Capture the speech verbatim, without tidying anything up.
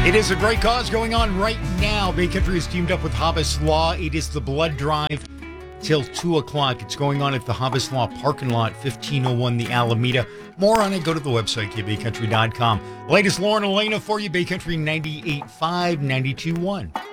It is a great cause going on right now. Bay Country is teamed up with Hobbs Law. It is the blood drive till two o'clock. It's going on at the Hobbs Law parking lot, fifteen oh one the Alameda. More on it, go to the website, k bay country dot com. Latest Lauren Elena for you, Bay Country ninety-eight point five, ninety-two point one.